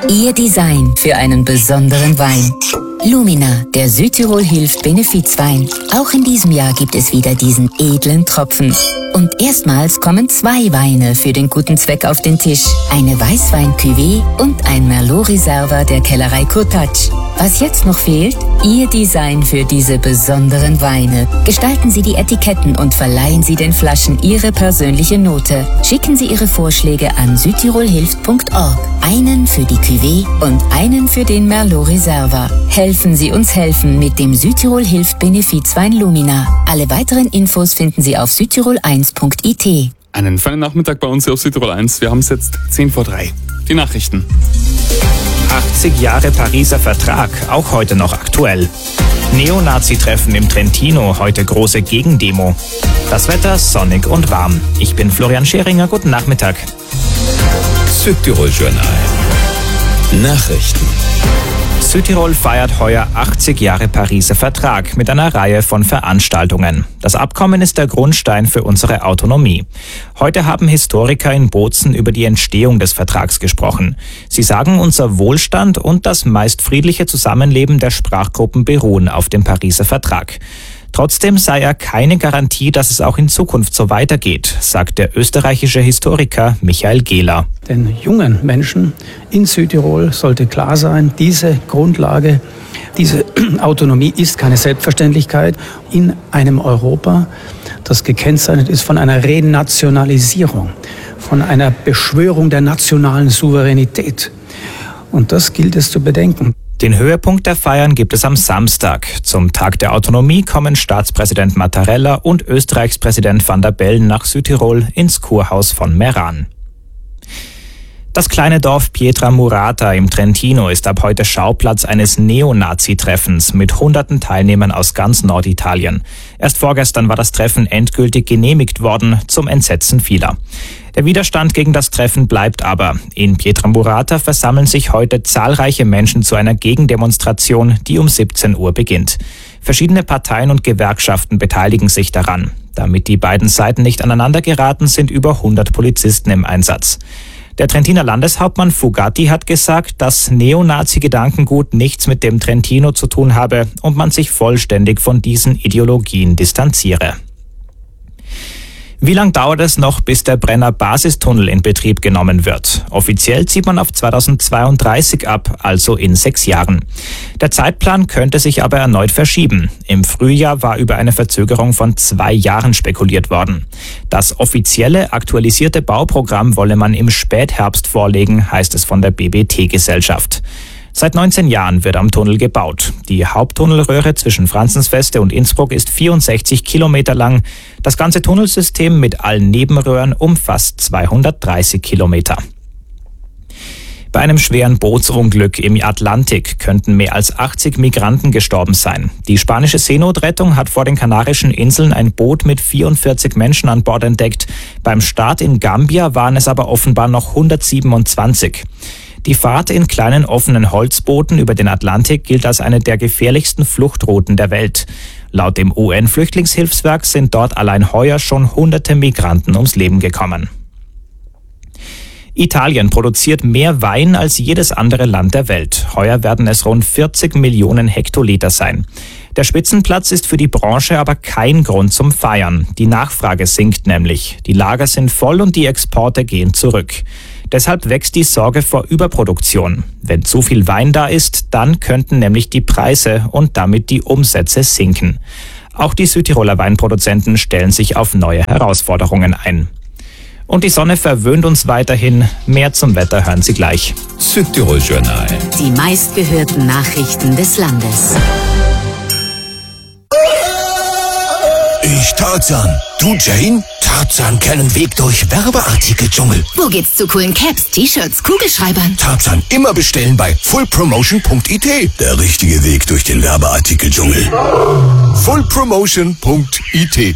Ihr Design für einen besonderen Wein. Lumina, der Südtirol hilft Benefizwein. Auch in diesem Jahr gibt es wieder diesen edlen Tropfen. Und erstmals kommen 2 Weine für den guten Zweck auf den Tisch. Eine Weißwein-Cuvée und ein Merlot-Reserva der Kellerei Kurtatsch. Was jetzt noch fehlt? Ihr Design für diese besonderen Weine. Gestalten Sie die Etiketten und verleihen Sie den Flaschen Ihre persönliche Note. Schicken Sie Ihre Vorschläge an südtirolhilft.org. Einen für die Cuvée und einen für den Merlot Reserva. Helfen Sie uns helfen mit dem Südtirol hilft Benefizwein Lumina. Alle weiteren Infos finden Sie auf südtirol1.it. Einen feinen Nachmittag bei uns hier auf Südtirol 1. Wir haben es jetzt 10:04. Die Nachrichten. 80 Jahre Pariser Vertrag, auch heute noch aktuell. Neonazi-Treffen im Trentino, heute große Gegendemo. Das Wetter sonnig und warm. Ich bin Florian Scheringer, guten Nachmittag. Südtirol Journal. Nachrichten. Südtirol feiert heuer 80 Jahre Pariser Vertrag mit einer Reihe von Veranstaltungen. Das Abkommen ist der Grundstein für unsere Autonomie. Heute haben Historiker in Bozen über die Entstehung des Vertrags gesprochen. Sie sagen, unser Wohlstand und das meist friedliche Zusammenleben der Sprachgruppen beruhen auf dem Pariser Vertrag. Trotzdem sei er keine Garantie, dass es auch in Zukunft so weitergeht, sagt der österreichische Historiker Michael Gehler. Den jungen Menschen in Südtirol sollte klar sein, diese Grundlage, diese Autonomie ist keine Selbstverständlichkeit in einem Europa, das gekennzeichnet ist von einer Renationalisierung, von einer Beschwörung der nationalen Souveränität. Und das gilt es zu bedenken. Den Höhepunkt der Feiern gibt es am Samstag. Zum Tag der Autonomie kommen Staatspräsident Mattarella und Österreichs Präsident Van der Bellen nach Südtirol ins Kurhaus von Meran. Das kleine Dorf Pietrammurata im Trentino ist ab heute Schauplatz eines Neonazi-Treffens mit hunderten Teilnehmern aus ganz Norditalien. Erst vorgestern war das Treffen endgültig genehmigt worden, zum Entsetzen vieler. Der Widerstand gegen das Treffen bleibt aber. In Pietrammurata versammeln sich heute zahlreiche Menschen zu einer Gegendemonstration, die um 17 Uhr beginnt. Verschiedene Parteien und Gewerkschaften beteiligen sich daran. Damit die beiden Seiten nicht aneinander geraten, sind über 100 Polizisten im Einsatz. Der Trentiner Landeshauptmann Fugatti hat gesagt, dass Neonazi-Gedankengut nichts mit dem Trentino zu tun habe und man sich vollständig von diesen Ideologien distanziere. Wie lang dauert es noch, bis der Brenner Basistunnel in Betrieb genommen wird? Offiziell zieht man auf 2032 ab, also in 6 Jahren. Der Zeitplan könnte sich aber erneut verschieben. Im Frühjahr war über eine Verzögerung von 2 Jahren spekuliert worden. Das offizielle, aktualisierte Bauprogramm wolle man im Spätherbst vorlegen, heißt es von der BBT-Gesellschaft. Seit 19 Jahren wird am Tunnel gebaut. Die Haupttunnelröhre zwischen Franzensfeste und Innsbruck ist 64 Kilometer lang. Das ganze Tunnelsystem mit allen Nebenröhren umfasst 230 Kilometer. Bei einem schweren Bootsunglück im Atlantik könnten mehr als 80 Migranten gestorben sein. Die spanische Seenotrettung hat vor den Kanarischen Inseln ein Boot mit 44 Menschen an Bord entdeckt. Beim Start in Gambia waren es aber offenbar noch 127. Die Fahrt in kleinen offenen Holzbooten über den Atlantik gilt als eine der gefährlichsten Fluchtrouten der Welt. Laut dem UN-Flüchtlingshilfswerk sind dort allein heuer schon hunderte Migranten ums Leben gekommen. Italien produziert mehr Wein als jedes andere Land der Welt. Heuer werden es rund 40 Millionen Hektoliter sein. Der Spitzenplatz ist für die Branche aber kein Grund zum Feiern. Die Nachfrage sinkt nämlich. Die Lager sind voll und die Exporte gehen zurück. Deshalb wächst die Sorge vor Überproduktion. Wenn zu viel Wein da ist, dann könnten nämlich die Preise und damit die Umsätze sinken. Auch die Südtiroler Weinproduzenten stellen sich auf neue Herausforderungen ein. Und die Sonne verwöhnt uns weiterhin. Mehr zum Wetter hören Sie gleich. Südtirol Journal. Die meistgehörten Nachrichten des Landes. Ich Tarzan. Du Jane? Tarzan kennen Weg durch Werbeartikeldschungel. Wo geht's zu coolen Caps, T-Shirts, Kugelschreibern? Tarzan immer bestellen bei fullpromotion.it. Der richtige Weg durch den Werbeartikeldschungel. fullpromotion.it.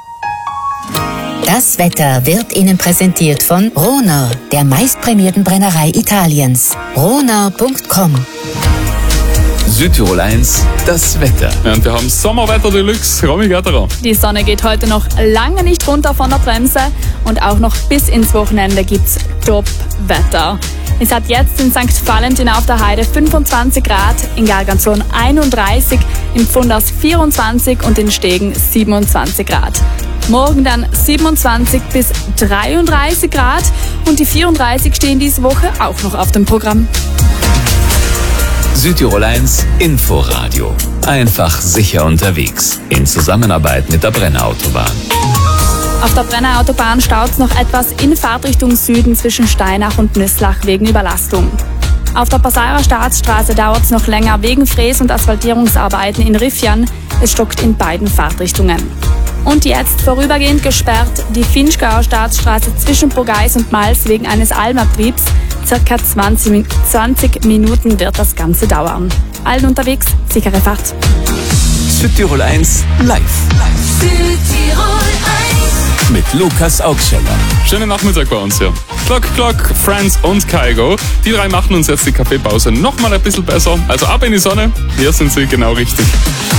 Das Wetter wird Ihnen präsentiert von Ronau, der meistprämierten Brennerei Italiens. Ronau.com. Südtirol 1, das Wetter. Ja, und wir haben Sommerwetter Deluxe. Romy Gerterer. Die Sonne geht heute noch lange nicht runter von der Bremse und auch noch bis ins Wochenende gibt's Top-Wetter. Es hat jetzt in St. Valentin auf der Heide 25 Grad, in Garganzon 31, im Pfunders 24 und in Stegen 27 Grad. Morgen dann 27 bis 33 Grad und die 34 stehen diese Woche auch noch auf dem Programm. Südtirol 1 Inforadio. Einfach sicher unterwegs. In Zusammenarbeit mit der Brenner Autobahn. Auf der Brenner Autobahn staut es noch etwas in Fahrtrichtung Süden zwischen Steinach und Nüsslach wegen Überlastung. Auf der Passauer Staatsstraße dauert es noch länger wegen Fräs- und Asphaltierungsarbeiten in Riffian. Es stockt in beiden Fahrtrichtungen. Und jetzt vorübergehend gesperrt die Finchgauer Staatsstraße zwischen Burgeis und Mals wegen eines Almabtriebs. Circa 20 Minuten wird das Ganze dauern. Allen unterwegs, sichere Fahrt. Südtirol 1 live. Südtirol 1. Mit Lukas Augsteller. Schönen Nachmittag bei uns hier. Clock, Friends und Kygo. Die drei machen uns jetzt die Kaffeepause nochmal ein bisschen besser. Also ab in die Sonne. Hier sind sie genau richtig.